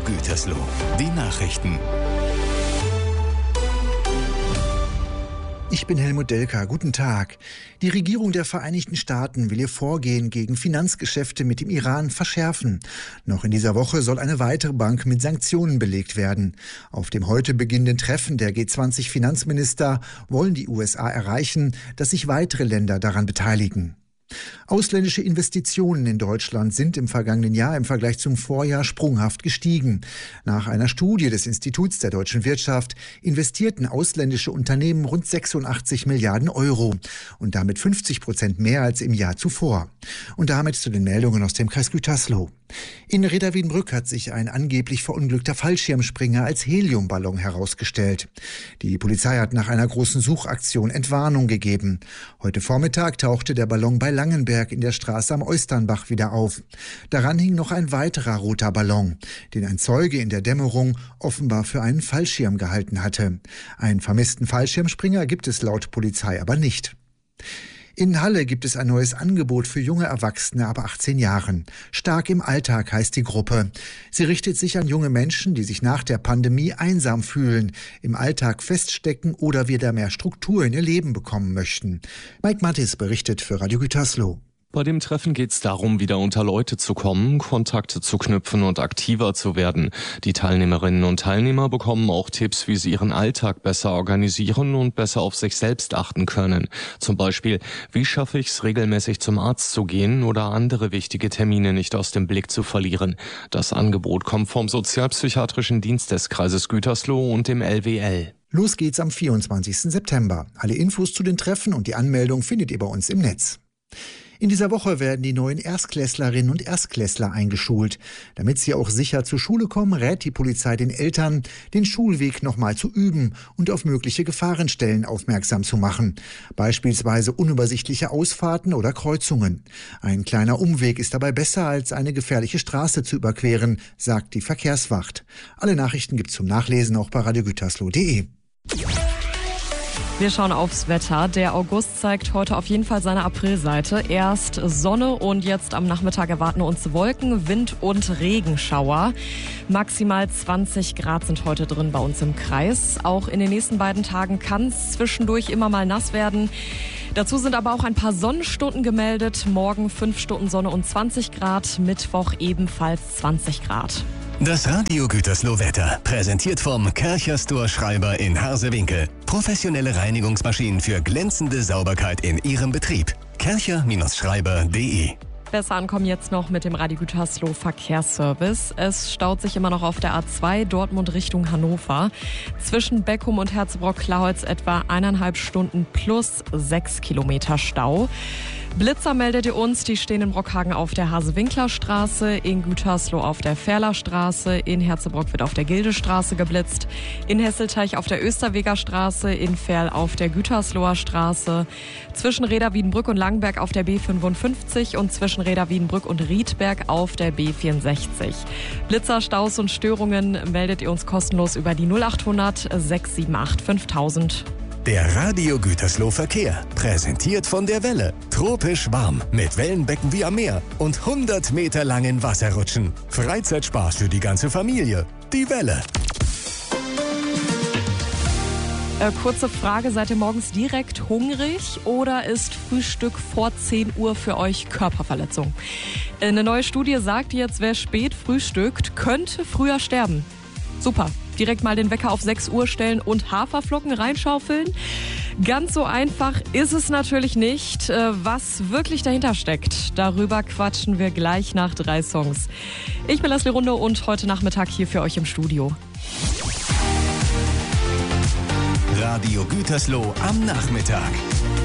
Gütersloh. Die Nachrichten. Ich bin Helmut Delker. Guten Tag. Die Regierung der Vereinigten Staaten will ihr Vorgehen gegen Finanzgeschäfte mit dem Iran verschärfen. Noch in dieser Woche soll eine weitere Bank mit Sanktionen belegt werden. Auf dem heute beginnenden Treffen der G20-Finanzminister wollen die USA erreichen, dass sich weitere Länder daran beteiligen. Ausländische Investitionen in Deutschland sind im vergangenen Jahr im Vergleich zum Vorjahr sprunghaft gestiegen. Nach einer Studie des Instituts der deutschen Wirtschaft investierten ausländische Unternehmen rund 86 Milliarden Euro und damit 50% mehr als im Jahr zuvor. Und damit zu den Meldungen aus dem Kreis Gütersloh. In Reda-Wiedenbrück hat sich ein angeblich verunglückter Fallschirmspringer als Heliumballon herausgestellt. Die Polizei hat nach einer großen Suchaktion Entwarnung gegeben. Heute Vormittag tauchte der Ballon bei Langenberg in der Straße am Eusternbach wieder auf. Daran hing noch ein weiterer roter Ballon, den ein Zeuge in der Dämmerung offenbar für einen Fallschirm gehalten hatte. Einen vermissten Fallschirmspringer gibt es laut Polizei aber nicht. In Halle gibt es ein neues Angebot für junge Erwachsene ab 18 Jahren. Stark im Alltag heißt die Gruppe. Sie richtet sich an junge Menschen, die sich nach der Pandemie einsam fühlen, im Alltag feststecken oder wieder mehr Struktur in ihr Leben bekommen möchten. Mike Mattis berichtet für Radio Gütersloh. Bei dem Treffen geht es darum, wieder unter Leute zu kommen, Kontakte zu knüpfen und aktiver zu werden. Die Teilnehmerinnen und Teilnehmer bekommen auch Tipps, wie sie ihren Alltag besser organisieren und besser auf sich selbst achten können. Zum Beispiel, wie schaffe ich es, regelmäßig zum Arzt zu gehen oder andere wichtige Termine nicht aus dem Blick zu verlieren. Das Angebot kommt vom Sozialpsychiatrischen Dienst des Kreises Gütersloh und dem LWL. Los geht's am 24. September. Alle Infos zu den Treffen und die Anmeldung findet ihr bei uns im Netz. In dieser Woche werden die neuen Erstklässlerinnen und Erstklässler eingeschult. Damit sie auch sicher zur Schule kommen, rät die Polizei den Eltern, den Schulweg nochmal zu üben und auf mögliche Gefahrenstellen aufmerksam zu machen. Beispielsweise unübersichtliche Ausfahrten oder Kreuzungen. Ein kleiner Umweg ist dabei besser, als eine gefährliche Straße zu überqueren, sagt die Verkehrswacht. Alle Nachrichten gibt's zum Nachlesen auch bei radiogütersloh.de. Wir schauen aufs Wetter. Der August zeigt heute auf jeden Fall seine Aprilseite. Erst Sonne und jetzt am Nachmittag erwarten uns Wolken, Wind und Regenschauer. Maximal 20 Grad sind heute drin bei uns im Kreis. Auch in den nächsten beiden Tagen kann es zwischendurch immer mal nass werden. Dazu sind aber auch ein paar Sonnenstunden gemeldet. Morgen 5 Stunden Sonne und 20 Grad. Mittwoch ebenfalls 20 Grad. Das Radio Gütersloh Wetter, präsentiert vom Kärcher Store Schreiber in Harsewinkel. Professionelle Reinigungsmaschinen für glänzende Sauberkeit in Ihrem Betrieb. kärcher-schreiber.de. Besser ankommen jetzt noch mit dem Radio Gütersloh Verkehrsservice. Es staut sich immer noch auf der A2 Dortmund Richtung Hannover. Zwischen Beckum und Herzebrock-Klaholz etwa 1,5 Stunden plus 6 Kilometer Stau. Blitzer meldet ihr uns, die stehen in Brockhagen auf der Hase-Winkler-Straße, in Gütersloh auf der Ferler-Straße, in Herzebrock wird auf der Gildestraße geblitzt, in Hesselteich auf der Österweger Straße, in Ferl auf der Gütersloher Straße, zwischen Reda-Wiedenbrück und Langenberg auf der B55 und zwischen Reda-Wiedenbrück und Riedberg auf der B64. Blitzer, Staus und Störungen meldet ihr uns kostenlos über die 0800 678 5000. Der Radio Gütersloh Verkehr, präsentiert von der Welle. Tropisch warm, mit Wellenbecken wie am Meer und 100 Meter langen Wasserrutschen. Freizeitspaß für die ganze Familie. Die Welle. Kurze Frage, seid ihr morgens direkt hungrig oder ist Frühstück vor 10 Uhr für euch Körperverletzung? Eine neue Studie sagt jetzt, wer spät frühstückt, könnte früher sterben. Super. Direkt mal den Wecker auf 6 Uhr stellen und Haferflocken reinschaufeln. Ganz so einfach ist es natürlich nicht. Was wirklich dahinter steckt, darüber quatschen wir gleich nach 3 Songs. Ich bin Leslie Runde und heute Nachmittag hier für euch im Studio. Radio Gütersloh am Nachmittag.